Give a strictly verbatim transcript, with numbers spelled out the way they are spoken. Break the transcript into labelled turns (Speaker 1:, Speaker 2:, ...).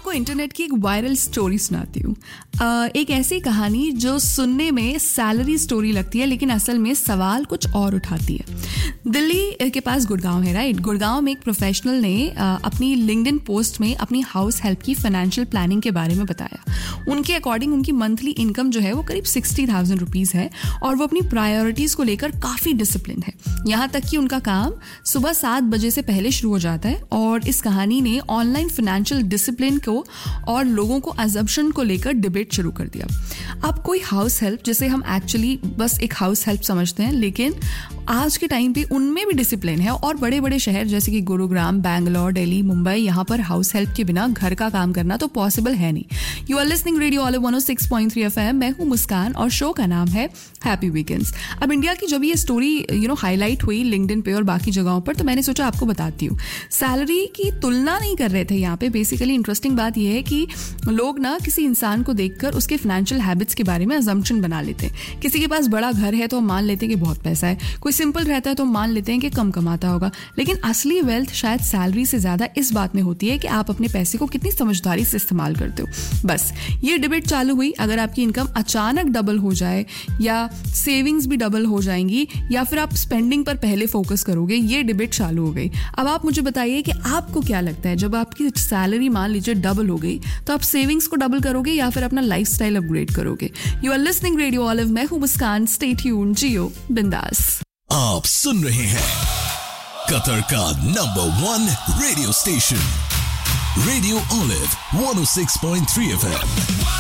Speaker 1: आपको इंटरनेट की एक वायरल स्टोरी सुनाती हूँ। एक ऐसी कहानी जो सुनने में सैलरी स्टोरी लगती है लेकिन असल में सवाल कुछ और उठाती है। दिल्ली के पास गुड़गांव है, राइट। गुड़गांव में एक प्रोफेशनल ने अपनी लिंक्डइन पोस्ट में अपनी हाउस हेल्प की फाइनेंशियल प्लानिंग के बारे में बताया। उनके अकॉर्डिंग उनकी मंथली इनकम जो है वो करीब सिक्सटी थाउजेंड रुपीज़ है और वो अपनी प्रायोरिटीज़ को लेकर काफ़ी डिसिप्लिन है। यहाँ तक कि उनका काम सुबह सात बजे से पहले शुरू हो जाता है। और इस कहानी ने ऑनलाइन फाइनेंशियल डिसिप्लिन को और लोगों को अजम्पशन को लेकर डिबेट शुरू कर दिया। अब कोई हाउस हेल्प, जिसे हम एक्चुअली बस एक हाउस हेल्प समझते हैं, लेकिन आज के टाइम पे उनमें भी डिसिप्लिन है। और बड़े बड़े शहर जैसे कि गुरुग्राम, बैंगलोर, दिल्ली, मुंबई, यहाँ पर हाउस हेल्प के बिना घर का काम करना तो पॉसिबल है नहीं। You are listening radio olive one O six point three FM. मैं हूँ मुस्कान और शो का नाम है हैप्पी वीकेंड्स। अब इंडिया की जब ये स्टोरी यू नो हाईलाइट हुई लिंक्डइन पे और बाकी जगहों पर, तो मैंने सोचा आपको बताती हूँ। सैलरी की तुलना नहीं कर रहे थे यहाँ पे। बेसिकली इंटरेस्टिंग बात यह है कि लोग ना किसी इंसान को देखकर उसके फाइनेंशियल हैबिट्स के बारे में अजम्पशन बना लेते हैं। किसी के पास बड़ा घर है तो हम मान लेते हैं कि बहुत पैसा है, कोई सिंपल रहता है तो मान लेते हैं कि कम कमाता होगा। लेकिन असली वेल्थ शायद सैलरी से ज्यादा इस बात में होती है कि आप अपने पैसे को कितनी समझदारी से इस्तेमाल करते हो। बस ये डिबेट चालू हुई। अगर आपकी इनकम अचानक डबल हो जाए या सेविंग्स भी डबल हो जाएंगी या फिर आप स्पेंडिंग पर पहले फोकस करोगे, ये डिबेट चालू हो गई। अब आप मुझे बताइए कि आपको क्या लगता है, जब आपकी सैलरी मान लीजिए डबल हो गई तो आप सेविंग्स को डबल करोगे या फिर अपना लाइफस्टाइल अपग्रेड करोगे? You are listening radio olive. मैं हूं मुस्कान। स्टे ट्यून्ड, जियो बिंदास।
Speaker 2: आप सुन रहे हैं कतर का number one radio station radio olive one ओ सिक्स पॉइंट थ्री एफएम।